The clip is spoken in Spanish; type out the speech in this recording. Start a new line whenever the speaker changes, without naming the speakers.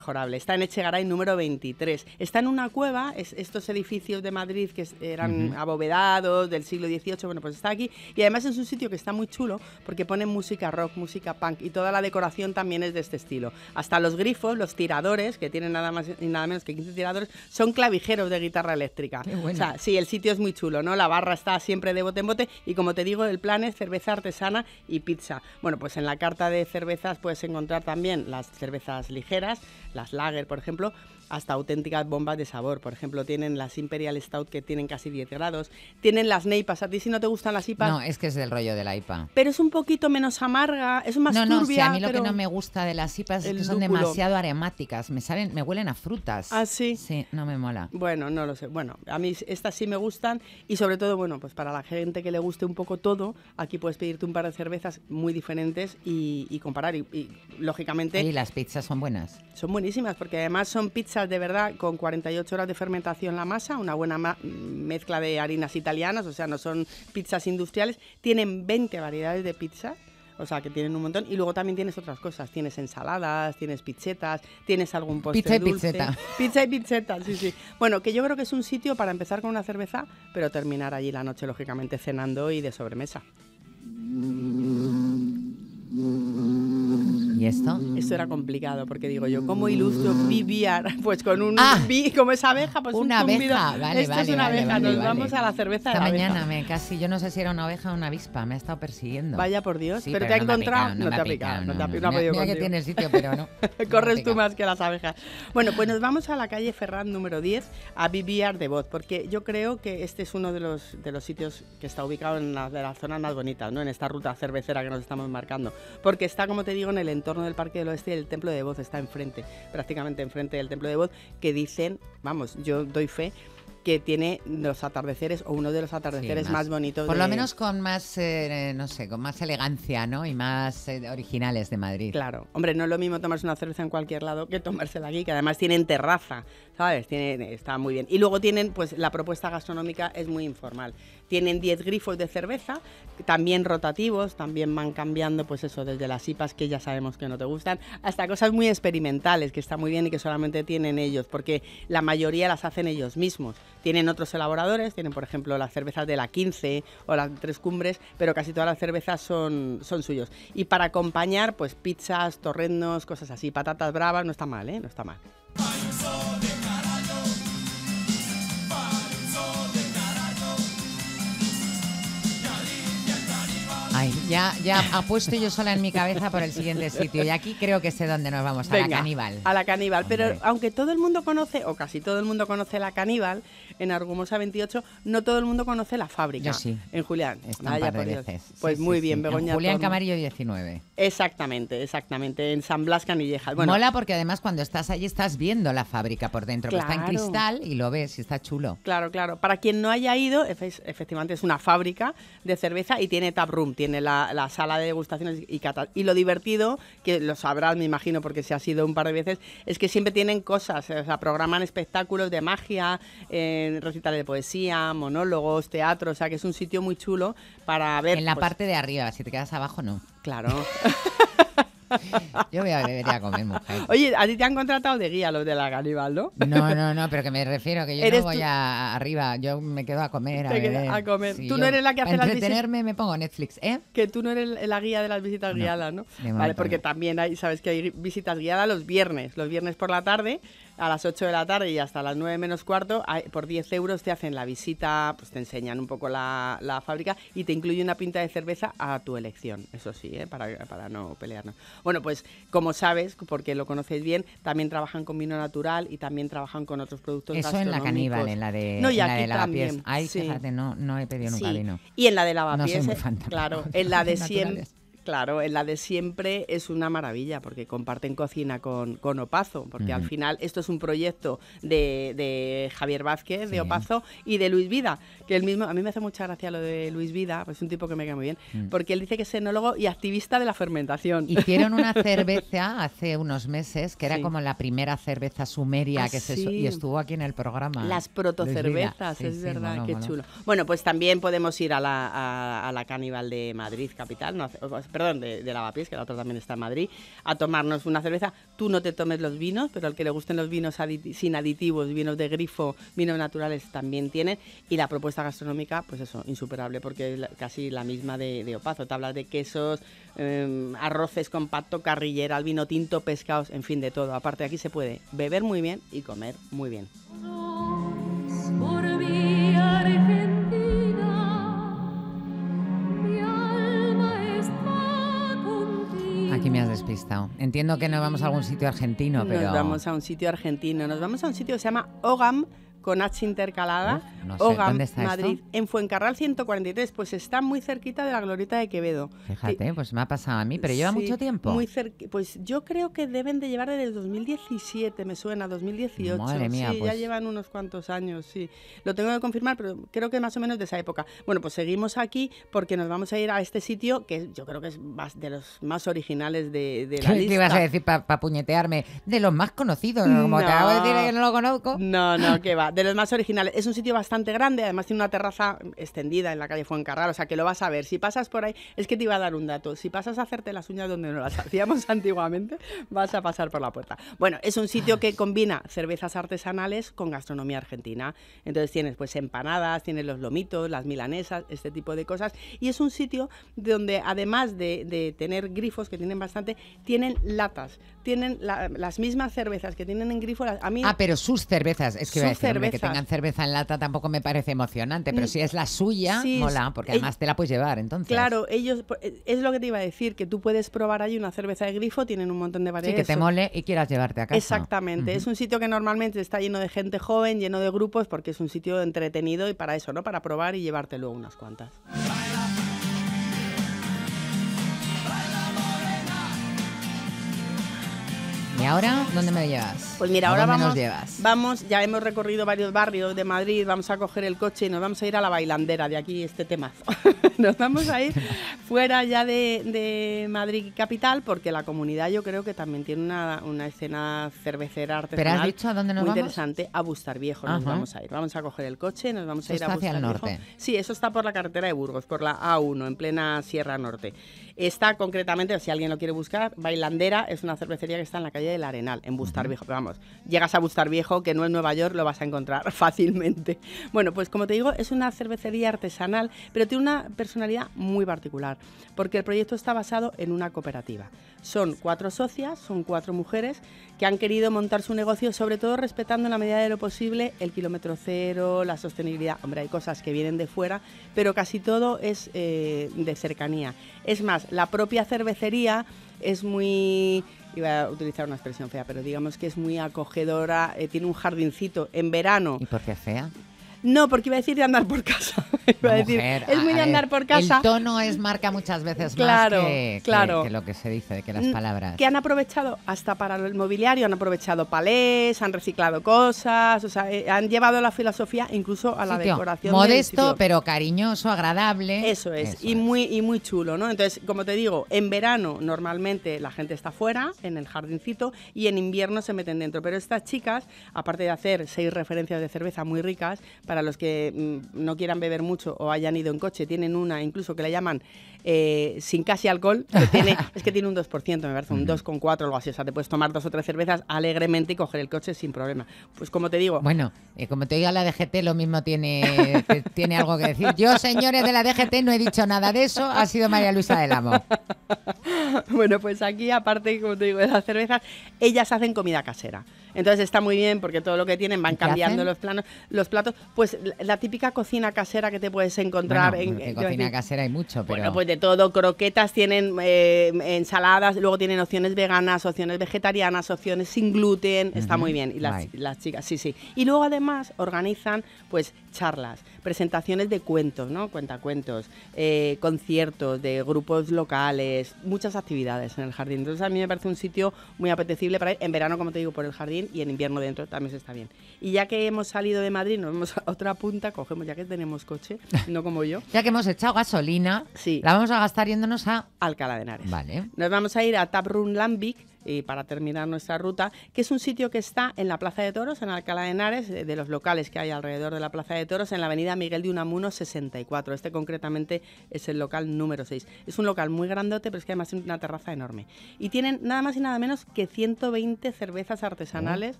mejorable. Está en Echegaray número 23. Está en una cueva, estos edificios de Madrid que eran abovedados del siglo XVIII, bueno, pues está aquí. Y además es un sitio que está muy chulo porque ponen música rock, música punk y toda la decoración también es de este estilo. Hasta los grifos, los tiradores, que tienen nada más y nada menos que 15 tiradores, son clavijeros de guitarra eléctrica.
Qué bueno.
O sea, sí, el sitio es muy chulo, ¿no? La barra está siempre de bote en bote y como te digo, el plan es cerveza artesana y pizza. Bueno, pues en la carta de cervezas puedes encontrar también las cervezas ligeras, las lager, por ejemplo, hasta auténticas bombas de sabor. Por ejemplo, tienen las Imperial Stout que tienen casi 10 grados. Tienen las Neipas. ¿A ti si no te gustan las IPAs?
No, es que es del rollo de la IPA.
Pero es un poquito menos amarga, es más turbia.
No, sí, a mí lo que no me gusta de las IPAs es que son
lúpulo.
demasiado aromáticas. Me huelen a frutas.
¿Ah, sí?
Sí, no me mola.
Bueno, no lo sé. Bueno, a mí estas sí me gustan y sobre todo, bueno, pues para la gente que le guste un poco todo, aquí puedes pedirte un par de cervezas muy diferentes y comparar. Y lógicamente...
¿Y las pizzas son buenas?
Son buenísimas porque además son pizzas de verdad con 48 horas de fermentación la masa, una buena mezcla de harinas italianas, o sea, no son pizzas industriales. Tienen 20 variedades de pizza, o sea, que tienen un montón. Y luego también tienes otras cosas, tienes ensaladas, tienes pizzetas, tienes algún postre
Pizza y
dulce.
pizzeta.
Pizza y pizzeta, sí, sí. Bueno, que yo creo que es un sitio para empezar con una cerveza, pero terminar allí la noche, lógicamente, cenando y de sobremesa.
¿Y esto?
Esto era complicado, porque digo yo, ¿cómo ilustro BBR? Pues con un como es abeja, pues
una
un zumbido.
abeja, vale,
Esto
vale,
es una
vale,
abeja,
vale,
nos
vale.
vamos a la cerveza
Esta
de la abeja.
mañana yo no sé si era una oveja o una avispa, me ha estado persiguiendo.
Vaya por Dios,
Sí,
pero te ha
no me
encontrado,
no
no
me
te ha picado, no te ha podido
Mira que
contigo.
tiene sitio, pero no.
Corres tú más que las abejas. Bueno, pues nos vamos a la calle Ferran número 10, a BBR de Voz, porque yo creo que este es uno de los sitios que está ubicado en una de las zonas más bonitas, ¿no? En esta ruta cervecera que nos estamos marcando, porque está, como te digo, en el entorno del Parque del Oeste y el Templo de Voz está enfrente, prácticamente enfrente del Templo de Voz, que dicen, vamos, yo doy fe, que tiene los atardeceres o uno de los atardeceres más bonitos.
Por lo menos con más, no sé, con más elegancia, ¿no? Y más originales de Madrid.
Claro. Hombre, no es lo mismo tomarse una cerveza en cualquier lado que tomársela aquí, que además tienen terraza, ¿sabes? Está muy bien. Y luego tienen, pues la propuesta gastronómica es muy informal. Tienen 10 grifos de cerveza, también rotativos, también van cambiando, pues eso, desde las IPAs que ya sabemos que no te gustan, hasta cosas muy experimentales, que está muy bien y que solamente tienen ellos, porque la mayoría las hacen ellos mismos. Tienen otros elaboradores, tienen por ejemplo las cervezas de la 15 o las Tres Cumbres, pero casi todas las cervezas son suyos. Y para acompañar, pues pizzas, torrendos, cosas así, patatas bravas, no está mal, ¿eh? No está mal.
Ay, ya apuesto yo sola en mi cabeza por el siguiente sitio. Y aquí creo que sé dónde nos vamos,
Venga,
a la Caníbal.
A la Caníbal,
Hombre.
pero aunque todo el mundo conoce, o casi todo el mundo conoce la Caníbal, en Argumosa 28, no todo el mundo conoce la fábrica.
Yo sí.
En Julián.
Está un par de veces.
Pues
Sí,
muy
sí,
bien,
sí.
Begoña.
En Julián
Torno.
Camarillo 19.
Exactamente, en San Blas Canillejas. Bueno,
mola porque además cuando estás allí estás viendo la fábrica por dentro, que está en
Claro.
cristal y lo ves y está chulo.
Claro. Para quien no haya ido, efectivamente es una fábrica de cerveza y tiene taproom, tiene la sala de degustaciones y catas. Y lo divertido, que lo sabrás, me imagino, porque se ha ido un par de veces, es que siempre tienen cosas, o sea, programan espectáculos de magia, recitales de poesía, monólogos, teatro, o sea, que es un sitio muy chulo para ver.
En la
pues,
parte de arriba, si te quedas abajo, no.
Claro.
Yo voy a beber y a comer, mujer.
Oye, a ti te han contratado de guía los de la Caníbal, ¿no?
No, pero que me refiero que yo
¿Eres
no voy
tú?
arriba, yo me quedo a comer,
Te quedas
beber.
a comer.
Sí,
Tú
yo,
no eres la que hace
para
las
entretenerme me pongo Netflix, ¿eh?
Que tú no eres la guía de las visitas
No,
guiadas, ¿no?
de
Vale,
momento
porque
no.
también sabes que hay visitas guiadas los viernes por la tarde, a las 8 de la tarde y hasta las 9 menos cuarto, por 10 euros te hacen la visita, pues te enseñan un poco la fábrica y te incluye una pinta de cerveza a tu elección, eso sí, para no pelearnos. Bueno, pues como sabes, porque lo conocéis bien, también trabajan con vino natural y también trabajan con otros productos
Eso en
gastronómicos.
la Caníbal, en la de,
No, y
en la
aquí
de Lavapiés.
también,
Ay,
sí.
fíjate, no he pedido nunca
Sí.
vino.
Y en la de
No
Lavapiés,
soy muy fan
claro,
tampoco,
en la de
naturales.
siempre. Claro, en la de siempre es una maravilla porque comparten cocina con Opazo, porque al final esto es un proyecto de Javier Vázquez, de Opazo y de Luis Vida, que él mismo, a mí me hace mucha gracia lo de Luis Vida, pues es un tipo que me cae muy bien, porque él dice que es enólogo y activista de la fermentación.
Hicieron una cerveza hace unos meses que era
Sí.
como la primera cerveza sumeria que
sí.
y estuvo aquí en el programa.
Las protocervezas, es verdad, qué
moló.
chulo. Bueno, pues también podemos ir a la Caníbal de Madrid, capital. No perdón, de Lavapiés, que la otra también está en Madrid, a tomarnos una cerveza. Tú no te tomes los vinos, pero al que le gusten los vinos sin aditivos, vinos de grifo, vinos naturales también tienen. Y la propuesta gastronómica, pues eso, insuperable, porque es casi la misma de Opazo. Te hablas de quesos, arroces con pato, carrillera, el vino tinto, pescados, en fin, de todo. Aparte, aquí se puede beber muy bien y comer muy bien.
Por mi Argentina, mi alma está contigo.
Aquí me has despistado. Entiendo que no vamos a algún sitio argentino, pero...
Nos vamos a un sitio argentino. Nos vamos a un sitio que se llama Ogam, con H intercalada.
No sé,
Ogam,
¿dónde está
Madrid,
esto?
en Fuencarral 143, pues está muy cerquita de la Glorieta de Quevedo.
Fíjate, pues me ha pasado a mí, pero lleva
Sí,
mucho tiempo.
Muy pues yo creo que deben de llevar desde el 2017, me suena, 2018.
Madre mía,
sí,
pues.
ya llevan unos cuantos años, sí. Lo tengo que confirmar, pero creo que más o menos de esa época. Bueno, pues seguimos aquí porque nos vamos a ir a este sitio que yo creo que es de los más originales de la lista.
¿Qué ibas a decir para puñetearme? De los más conocidos, ¿no? Como te acabo de decir que no lo conozco.
No, que va, de los más originales. Es un sitio bastante grande, además tiene una terraza extendida en la calle Fuencarral, o sea que lo vas a ver. Si pasas por ahí, es que te iba a dar un dato, si pasas a hacerte las uñas donde no las hacíamos antiguamente, vas a pasar por la puerta. Bueno, es un sitio que combina cervezas artesanales con gastronomía argentina. Entonces tienes pues empanadas, tienes los lomitos, las milanesas, este tipo de cosas. Y es un sitio donde además de tener grifos, que tienen bastante, tienen latas. Tienen las mismas cervezas que tienen en grifo. A mí,
pero sus cervezas, es que iba a decir, hombre, que
cervezas.
tengan cerveza en lata tampoco me parece emocionante, pero si es la suya,
Sí,
mola, porque además te la puedes llevar, entonces.
Claro, ellos, es lo que te iba a decir, que tú puedes probar allí una cerveza de grifo, tienen un montón de
Sí,
variedades.
que te mole y quieras llevarte a casa.
Exactamente, es un sitio que normalmente está lleno de gente joven, lleno de grupos, porque es un sitio entretenido y para eso, ¿no? Para probar y llevarte luego unas cuantas.
¿Y ahora dónde me llevas?
Pues mira,
¿A
ahora
dónde
vamos,
nos llevas?
vamos, ya hemos recorrido varios barrios de Madrid, vamos a coger el coche y nos vamos a ir a la bailandera, de aquí este temazo. Nos vamos a ir fuera ya de Madrid capital, porque la comunidad yo creo que también tiene una escena cervecera artesanal.
¿Pero has dicho a dónde nos
muy
vamos?
interesante, a Bustarviejo nos
Ajá.
vamos a ir. Vamos a coger el coche, nos vamos a ir
Eso
a
está hacia el
Bustarviejo.
norte.
Sí, eso está por la carretera de Burgos, por la A1, en plena Sierra Norte. Está concretamente, si alguien lo quiere buscar, Bailandera es una cervecería que está en la calle del Arenal, en Bustarviejo. Pero vamos, llegas a Bustarviejo, que no es Nueva York, lo vas a encontrar fácilmente. Bueno, pues como te digo, es una cervecería artesanal, pero tiene una personalidad muy particular, porque el proyecto está basado en una cooperativa. Son 4 socias, son 4 mujeres que han querido montar su negocio, sobre todo respetando en la medida de lo posible el kilómetro cero, la sostenibilidad. Hombre, hay cosas que vienen de fuera, pero casi todo es de cercanía. Es más, la propia cervecería es muy... Iba a utilizar una expresión fea, pero digamos que es muy acogedora, tiene un jardincito en verano.
¿Y por qué fea?
No, porque iba a decir de andar por casa. Iba a decir,
Mujer,
es muy de andar por casa.
El tono marca muchas veces
Claro,
más que lo que se dice, que las palabras.
Que han aprovechado hasta para el mobiliario, han aprovechado palés, han reciclado cosas, o sea, han llevado la filosofía incluso a la
Sitio
decoración.
modesto, pero cariñoso, agradable.
Eso es, y muy chulo, ¿no? Entonces, como te digo, en verano normalmente la gente está fuera, en el jardincito, y en invierno se meten dentro. Pero estas chicas, aparte de hacer 6 referencias de cerveza muy ricas, para los que no quieran beber mucho o hayan ido en coche, tienen una incluso que la llaman sin casi alcohol, que es que tiene un 2%, me parece, un 2,4 o algo así. O sea, te puedes tomar 2 o 3 cervezas alegremente y coger el coche sin problema. Pues como te digo...
Bueno, como te diga la DGT, lo mismo tiene algo que decir. Yo, señores de la DGT, no he dicho nada de eso, ha sido María Luisa del Amo.
Bueno, pues aquí, aparte, como te digo, de las cervezas, ellas hacen comida casera. Entonces está muy bien porque todo lo que tienen van cambiando los platos. Pues la típica cocina casera que te puedes encontrar.
Bueno, en cocina casera hay mucho, pero...
Bueno, pues de todo, croquetas, tienen ensaladas, luego tienen opciones veganas, opciones vegetarianas, opciones sin gluten, está muy bien. Y las chicas, sí. Y luego además organizan pues charlas, presentaciones de cuentos, ¿no? Cuentacuentos, conciertos de grupos locales, muchas actividades en el jardín. Entonces a mí me parece un sitio muy apetecible para ir en verano, como te digo, por el jardín, y en invierno dentro también se está bien. Y ya que hemos salido de Madrid, nos vamos otra punta, cogemos, ya que tenemos coche, no como yo,
Ya que hemos echado gasolina,
Sí.
la vamos a gastar yéndonos a...
Alcalá de Henares.
Vale.
Nos vamos a ir a Taproom Lambic para terminar nuestra ruta, que es un sitio que está en la Plaza de Toros, en Alcalá de Henares, de los locales que hay alrededor de la Plaza de Toros, en la avenida Miguel de Unamuno 64. Este concretamente es el local número 6. Es un local muy grandote, pero es que además tiene una terraza enorme. Y tienen nada más y nada menos que 120 cervezas artesanales